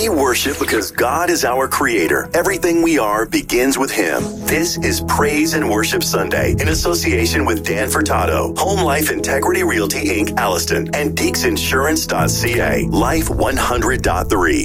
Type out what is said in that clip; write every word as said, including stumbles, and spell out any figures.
We worship because God is our creator. Everything we are begins with Him. This is Praise and Worship Sunday in association with Dan Furtado, Home Life Integrity Realty Incorporated, Alliston, and Deeks Insurance dot C A. Life one hundred point three.